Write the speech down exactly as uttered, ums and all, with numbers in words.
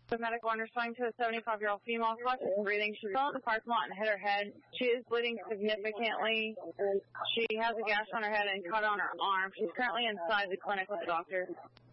The medical one responding to a seventy-five-year-old female cautious breathing. She fell in the parking lot and hit her head. She is bleeding significantly. She has a gash on her head and cut on her arm. She's currently inside the clinic with the doctor.